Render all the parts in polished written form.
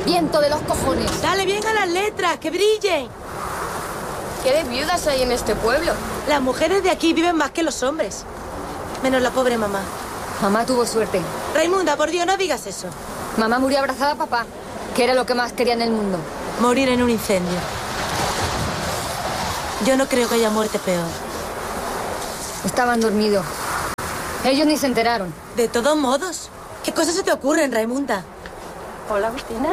Viento de los cojones. Dale bien a las letras, que brillen. ¿Qué de viudas hay en este pueblo? Las mujeres de aquí viven más que los hombres. Menos la pobre mamá. Mamá tuvo suerte. Raimunda, por Dios, no digas eso. Mamá murió abrazada a papá, que era lo que más quería en el mundo. Morir en un incendio. Yo no creo que haya muerte peor. Estaban dormidos. Ellos ni se enteraron. De todos modos, ¿qué cosas se te ocurren, Raimunda? Hola, Agustina.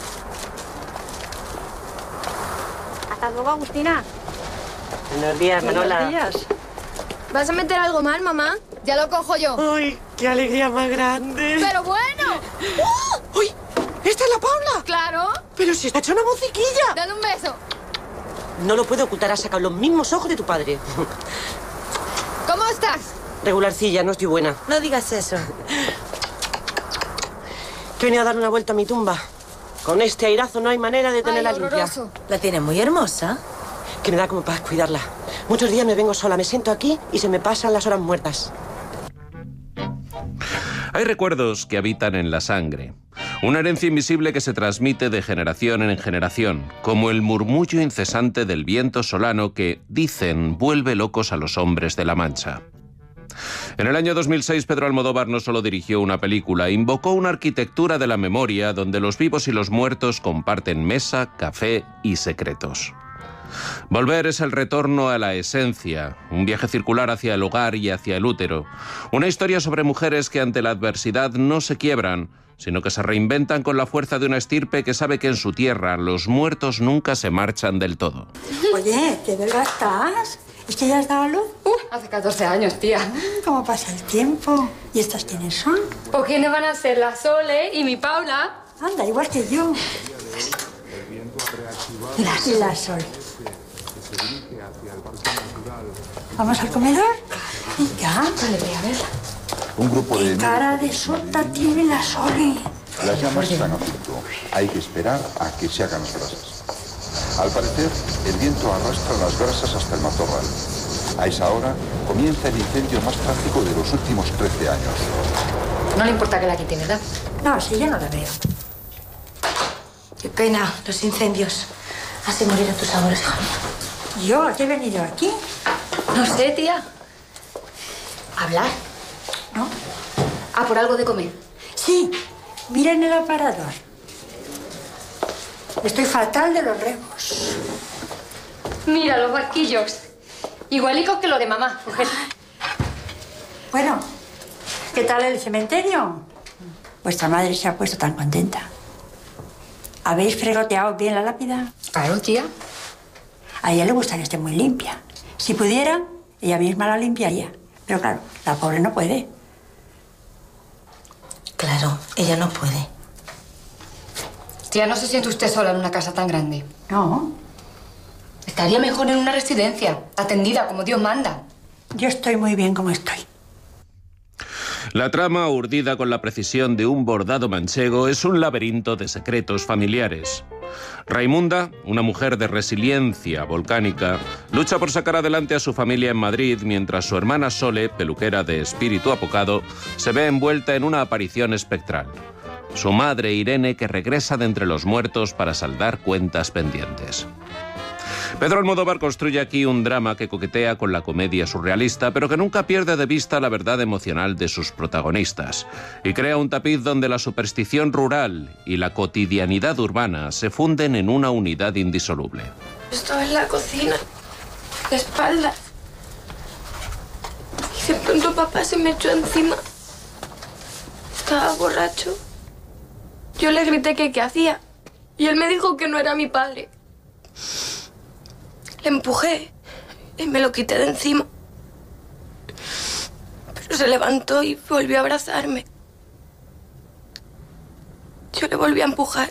Hasta luego, Agustina. Buenos días, Manola. Buenos días. ¿Vas a meter algo mal, mamá? Ya lo cojo yo. ¡Uy, qué alegría más grande! ¡Pero bueno! ¡Uy! ¿Esta es la Paula? ¡Claro! ¡Pero si está hecho una musiquilla! Dale un beso. No lo puede ocultar, ha sacado los mismos ojos de tu padre. ¿Cómo estás? Regularcilla, no estoy buena. No digas eso. Que he venido a dar una vuelta a mi tumba. Con este airazo no hay manera de tenerla Ay, limpia. horroroso. La tienes muy hermosa. Que me da como para cuidarla. Muchos días me vengo sola, me siento aquí y se me pasan las horas muertas. Hay recuerdos que habitan en la sangre. Una herencia invisible que se transmite de generación en generación, como el murmullo incesante del viento solano que, dicen, vuelve locos a los hombres de La Mancha. En el año 2006, Pedro Almodóvar no solo dirigió una película, invocó una arquitectura de la memoria donde los vivos y los muertos comparten mesa, café y secretos. Volver es el retorno a la esencia, un viaje circular hacia el hogar y hacia el útero. Una historia sobre mujeres que ante la adversidad no se quiebran, sino que se reinventan con la fuerza de una estirpe que sabe que en su tierra los muertos nunca se marchan del todo. Oye, ¿qué verga estás? ¿Es que ya has dado luz? Hace 14 años, tía. ¿Cómo pasa el tiempo? ¿Y estas quiénes son? ¿Por quiénes van a ser? La Sole y mi Paula. Anda, igual que yo. La Sol. ¿Vamos al comedor? Venga. Vale, voy a ver. Un grupo de... ¿Qué cara de sota tiene la Sole? Las llamas están a punto. Hay que esperar a que se hagan las brasas. Al parecer, el viento arrastra las brasas hasta el matorral. A esa hora comienza el incendio más trágico de los últimos 13 años. No le importa que la quiten, ¿verdad? No, sí, ya no la veo. Qué pena, los incendios. Hace morir a tus abuelos, hija mía. ¿Yo? ¿A qué he venido aquí? No sé, tía. ¿Hablar? ¿No? Ah, por algo de comer. Sí, mira en el aparador. Estoy fatal de los remos. Mira, los barquillos. Igualicos que lo de mamá, mujer. Bueno, ¿qué tal el cementerio? Vuestra madre se ha puesto tan contenta. ¿Habéis fregoteado bien la lápida? Claro, tía. A ella le gusta que esté muy limpia. Si pudiera, ella misma la limpiaría. Pero claro, la pobre no puede. Claro, ella no puede. Tía, no se siente usted sola en una casa tan grande. No, Estaría mejor en una residencia, atendida como Dios manda. yo estoy muy bien como estoy. La trama, urdida con la precisión de un bordado manchego, es un laberinto de secretos familiares. Raimunda, una mujer de resiliencia volcánica, lucha por sacar adelante a su familia en Madrid, mientras su hermana Sole, peluquera de espíritu apocado, se ve envuelta en una aparición espectral. Su madre, Irene, que regresa de entre los muertos para saldar cuentas pendientes. Pedro Almodóvar construye aquí un drama que coquetea con la comedia surrealista, pero que nunca pierde de vista la verdad emocional de sus protagonistas, y crea un tapiz donde la superstición rural y la cotidianidad urbana se funden en una unidad indisoluble. Estaba en la cocina, de espaldas. Y de pronto papá se me echó encima. Estaba borracho. Yo le grité que qué hacía. Y él me dijo que no era mi padre. Le empujé y me lo quité de encima. Pero se levantó y volvió a abrazarme. Yo le volví a empujar.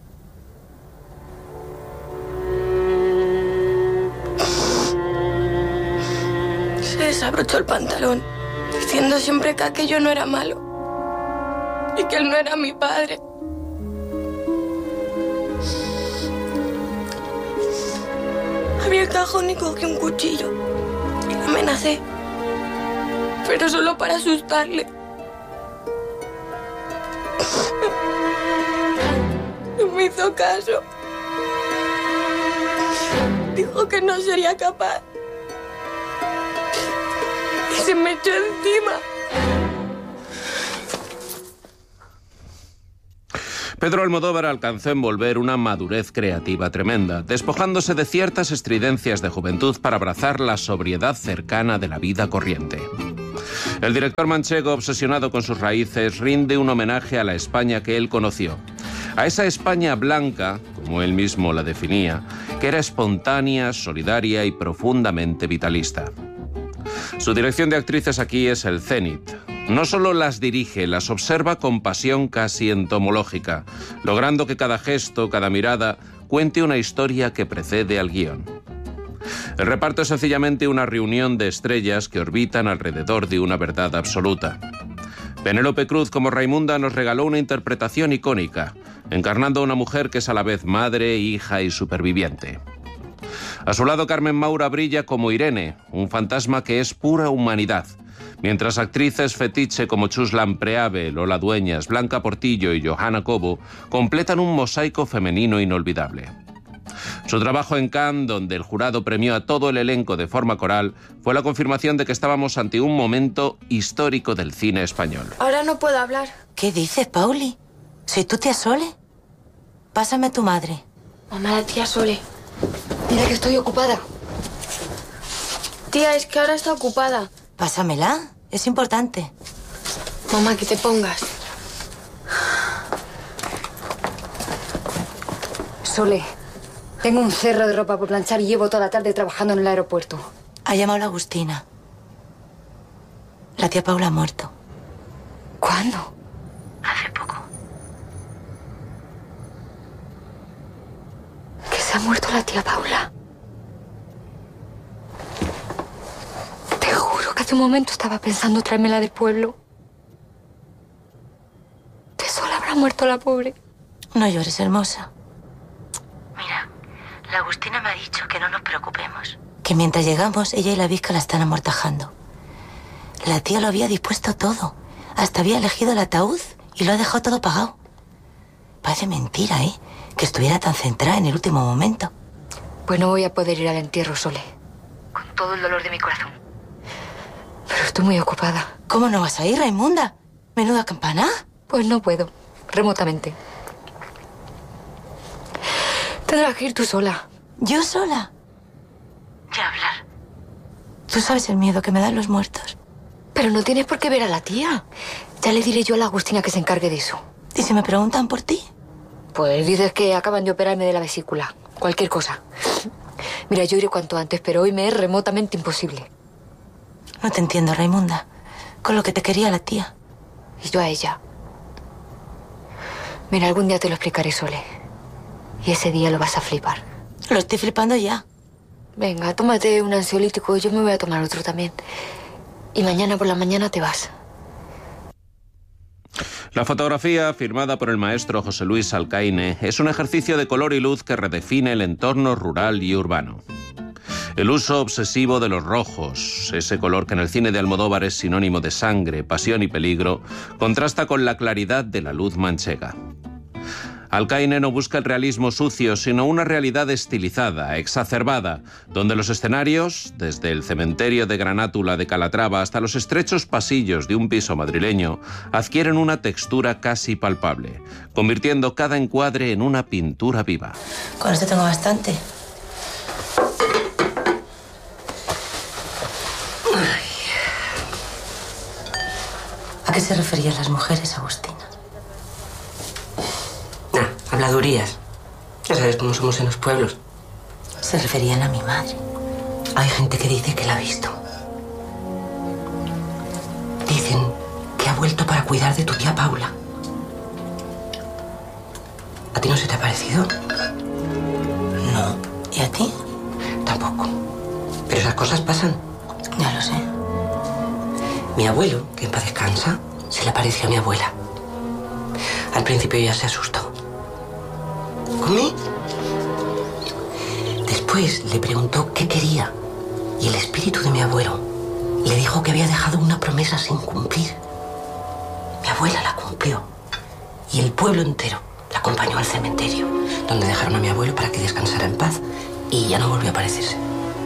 Se desabrochó el pantalón, diciendo siempre que aquello no era malo y que él no era mi padre. Abrí el cajón y cogí un cuchillo y lo amenacé, pero solo para asustarle. Me me hizo caso. Dijo que no sería capaz. Y se me echó encima. Pedro Almodóvar alcanzó a envolver una madurez creativa tremenda, despojándose de ciertas estridencias de juventud para abrazar la sobriedad cercana de la vida corriente. El director manchego, obsesionado con sus raíces, rinde un homenaje a la España que él conoció. A esa España blanca, como él mismo la definía, que era espontánea, solidaria y profundamente vitalista. Su dirección de actrices aquí es el cénit. No solo las dirige, las observa con pasión casi entomológica, logrando que cada gesto, cada mirada, cuente una historia que precede al guión. El reparto es sencillamente una reunión de estrellas que orbitan alrededor de una verdad absoluta. Penélope Cruz como Raimunda nos regaló una interpretación icónica, encarnando a una mujer que es a la vez madre, hija y superviviente. A su lado, Carmen Maura brilla como Irene, un fantasma que es pura humanidad, mientras actrices fetiche como Chuslan Preave, Lola Dueñas, Blanca Portillo y Johanna Cobo completan un mosaico femenino inolvidable. Su trabajo en Cannes, donde el jurado premió a todo el elenco de forma coral, fue la confirmación de que estábamos ante un momento histórico del cine español. Ahora no puedo hablar. ¿Qué dices, Pauli? ¿Soy tu tía Sole? Pásame a tu madre. Mamá, la tía Sole. Mira que estoy ocupada. Tía, es que ahora está ocupada. Pásamela, es importante. Mamá, que te pongas. Sole, tengo un cerro de ropa por planchar y llevo toda la tarde trabajando en el aeropuerto. Ha llamado la Agustina. La tía Paula ha muerto. ¿Cuándo? Hace poco. ¿Que se ha muerto la tía Paula? Te juro que hace un momento estaba pensando traérmela del pueblo. ¿De sola habrá muerto la pobre? No llores, hermosa. Mira, la Agustina me ha dicho que no nos preocupemos. Que mientras llegamos, ella y la Vizca la están amortajando. La tía lo había dispuesto todo. Hasta había elegido el ataúd y lo ha dejado todo pagado. Parece mentira, ¿eh? Que estuviera tan centrada en el último momento. Pues no voy a poder ir al entierro, Sole. Con todo el dolor de mi corazón. Pero estoy muy ocupada. ¿Cómo no vas a ir, Raimunda? Menuda campana. Pues no puedo, remotamente. Tendrás que ir tú sola. ¿Yo sola? Ya hablar. Tú sabes el miedo que me dan los muertos. Pero no tienes por qué ver a la tía. Ya le diré yo a la Agustina que se encargue de eso. ¿Y si me preguntan por ti? Pues dices que acaban de operarme de la vesícula. Cualquier cosa. Mira, yo iré cuanto antes, pero hoy me es remotamente imposible. No te entiendo, Raimunda. Con lo que te quería la tía. Y yo a ella. Mira, algún día te lo explicaré, Sole. Y ese día lo vas a flipar. Lo estoy flipando ya. Venga, tómate un ansiolítico y yo me voy a tomar otro también. Y mañana por la mañana te vas. La fotografía, firmada por el maestro José Luis Alcaine, es un ejercicio de color y luz que redefine el entorno rural y urbano. El uso obsesivo de los rojos, ese color que en el cine de Almodóvar es sinónimo de sangre, pasión y peligro, contrasta con la claridad de la luz manchega. Alcaine no busca el realismo sucio, sino una realidad estilizada, exacerbada, donde los escenarios, desde el cementerio de Granátula de Calatrava hasta los estrechos pasillos de un piso madrileño, adquieren una textura casi palpable, convirtiendo cada encuadre en una pintura viva. Con esto tengo bastante. ¿A qué se referían las mujeres, Agustina? Habladurías. Ya sabes cómo somos en los pueblos. Se referían a mi madre. Hay gente que dice que la ha visto. Dicen que ha vuelto para cuidar de tu tía Paula. ¿A ti no se te ha parecido? No. ¿Y a ti? Tampoco. Pero esas cosas pasan. Ya lo sé. Mi abuelo, que en paz descansa, se le parece a mi abuela. Al principio ella se asustó. ¿Comí? Después le preguntó qué quería y el espíritu de mi abuelo le dijo que había dejado una promesa sin cumplir. Mi abuela la cumplió y el pueblo entero la acompañó al cementerio, donde dejaron a mi abuelo para que descansara en paz, y ya no volvió a aparecerse.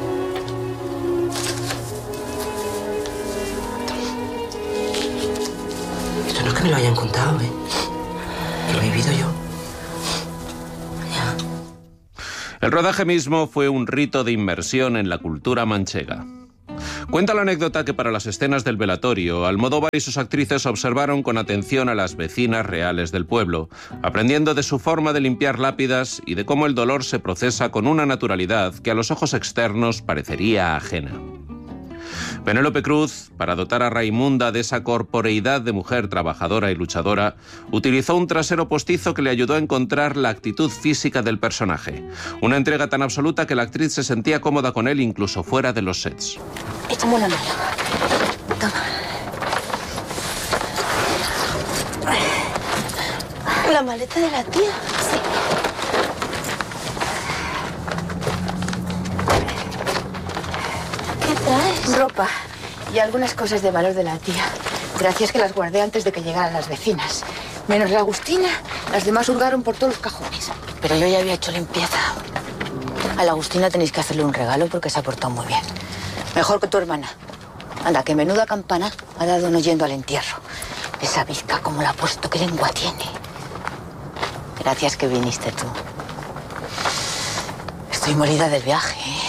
Esto no es que me lo hayan contado, ¿eh? Que lo he vivido yo. Ya. El rodaje mismo fue un rito de inmersión en la cultura manchega. Cuenta la anécdota que para las escenas del velatorio, Almodóvar y sus actrices observaron con atención a las vecinas reales del pueblo, aprendiendo de su forma de limpiar lápidas y de cómo el dolor se procesa con una naturalidad que a los ojos externos parecería ajena. Penélope Cruz, para dotar a Raimunda de esa corporeidad de mujer trabajadora y luchadora, utilizó un trasero postizo que le ayudó a encontrar la actitud física del personaje. Una entrega tan absoluta que la actriz se sentía cómoda con él incluso fuera de los sets. Échame una mano. Toma. ¿La maleta de la tía? Sí. ¿Qué traes? Ropa y algunas cosas de valor de la tía. Gracias que las guardé antes de que llegaran las vecinas. Menos la Agustina, las demás hurgaron por todos los cajones. Pero yo ya había hecho limpieza. A la Agustina tenéis que hacerle un regalo porque se ha portado muy bien. Mejor que tu hermana. Anda, que menuda campana ha dado no yendo al entierro. Esa bizca, como la ha puesto, qué lengua tiene. Gracias que viniste tú. Estoy molida del viaje, ¿eh?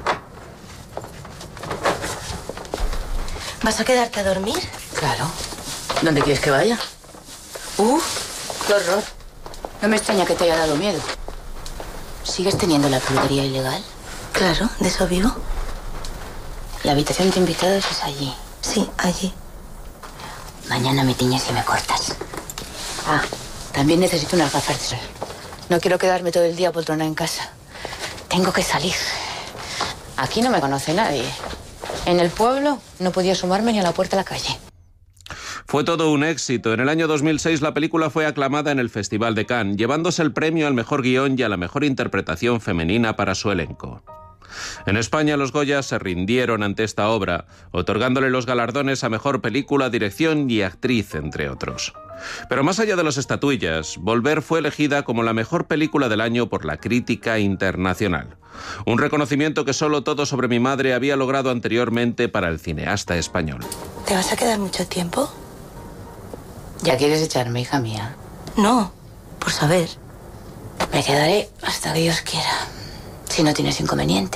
¿Vas a quedarte a dormir? Claro. ¿Dónde quieres que vaya? ¡Qué horror! No me extraña que te haya dado miedo. ¿Sigues teniendo la peluquería ilegal? Claro, de eso vivo. La habitación de invitados es allí. Sí, allí. Mañana me tiñes y me cortas. Ah, también necesito unas gafas de sol. No quiero quedarme todo el día poltrona en casa. Tengo que salir. Aquí no me conoce nadie. En el pueblo no podía asomarme ni a la puerta de la calle. Fue todo un éxito. En el año 2006 la película fue aclamada en el Festival de Cannes, llevándose el premio al mejor guión y a la mejor interpretación femenina para su elenco. En España los Goya se rindieron ante esta obra, otorgándole los galardones a mejor película, dirección y actriz, entre otros. Pero más allá de las estatuillas, Volver fue elegida como la mejor película del año por la crítica internacional. Un reconocimiento que solo Todo sobre mi madre había logrado anteriormente para el cineasta español. ¿Te vas a quedar mucho tiempo? ¿Ya quieres echarme, hija mía? No, por saber. Me quedaré hasta que Dios quiera. Si no tienes inconveniente.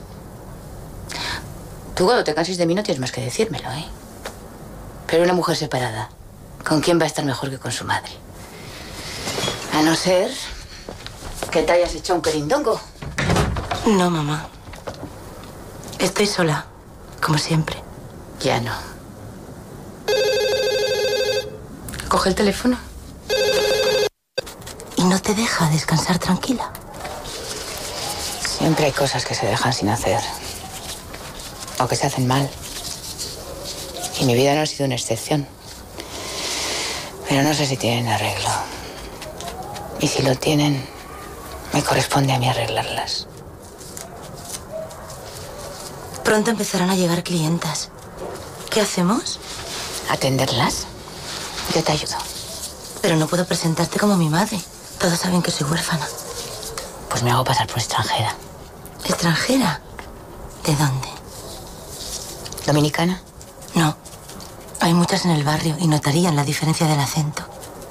Tú cuando te canses de mí no tienes más que decírmelo, ¿eh? Pero una mujer separada, ¿con quién va a estar mejor que con su madre? A no ser que te hayas hecho un querindongo. No, mamá. Estoy sola, como siempre. Ya no. Coge el teléfono. ¿Y no te deja descansar tranquila? Siempre hay cosas que se dejan sin hacer. O que se hacen mal. Y mi vida no ha sido una excepción. Pero no sé si tienen arreglo. Y si lo tienen, me corresponde a mí arreglarlas. Pronto empezarán a llegar clientas. ¿Qué hacemos? ¿Atenderlas? Yo te ayudo. Pero no puedo presentarte como mi madre. Todos saben que soy huérfana. Pues me hago pasar por extranjera. ¿Extranjera? ¿De dónde? ¿Dominicana? No. Hay muchas en el barrio y notarían la diferencia del acento.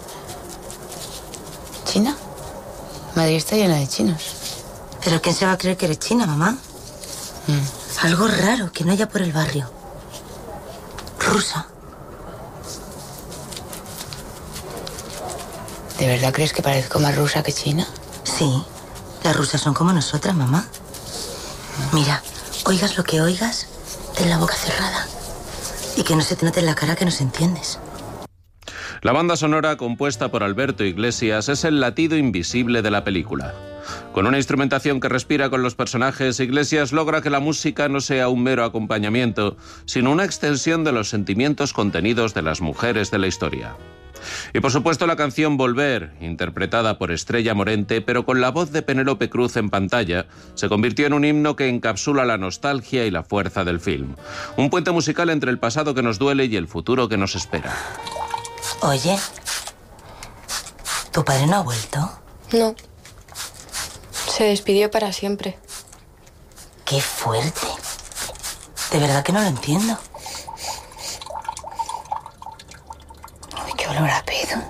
¿China? Madrid está llena de chinos. ¿Pero quién se va a creer que eres china, mamá? Algo raro que no haya por el barrio. Rusa. ¿De verdad crees que parezco más rusa que china? Sí. Las rusas son como nosotras, mamá. Mira, oigas lo que oigas, ten la boca cerrada. Y que no se te note en la cara que nos entiendes. La banda sonora, compuesta por Alberto Iglesias, es el latido invisible de la película. Con una instrumentación que respira con los personajes, Iglesias logra que la música no sea un mero acompañamiento, sino una extensión de los sentimientos contenidos de las mujeres de la historia. Y por supuesto la canción Volver, interpretada por Estrella Morente, pero con la voz de Penélope Cruz en pantalla, se convirtió en un himno que encapsula la nostalgia y la fuerza del film. Un puente musical entre el pasado que nos duele y el futuro que nos espera. Oye, ¿Tu padre no ha vuelto? No. Se despidió para siempre. ¡Qué fuerte! De verdad que no lo entiendo. Uy, qué olor a pedo.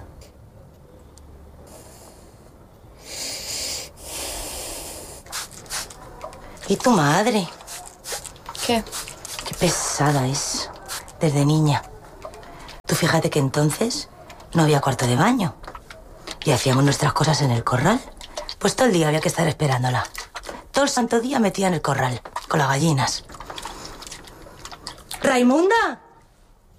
¿Y tu madre? ¿Qué? Qué pesada es, desde niña. Tú fíjate que entonces no había cuarto de baño. Y hacíamos nuestras cosas en el corral. Pues todo el día había que estar esperándola. Todo el santo día metida en el corral, con las gallinas. ¡Raimunda!